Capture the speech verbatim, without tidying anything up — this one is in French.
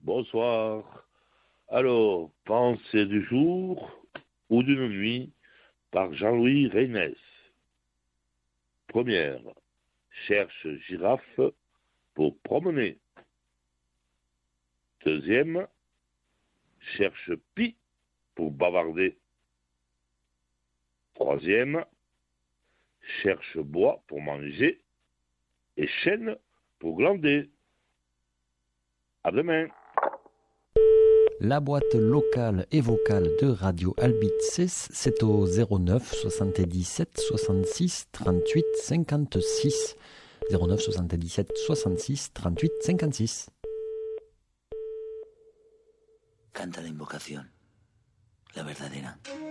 Bonsoir. Alors, pensée du jour ou d'une nuit par Jean-Louis Reynès. Première, cherche girafe pour promener. Deuxième, cherche pie pour bavarder. Troisième, cherche bois pour manger et chêne pour glander. À demain. La boîte locale et vocale de Radio Albices, c'est au zéro neuf soixante-dix-sept soixante-six trente-huit cinquante-six. zéro neuf soixante-dix-sept soixante-six trente-huit cinquante-six. Canta la invocación, la verdadera.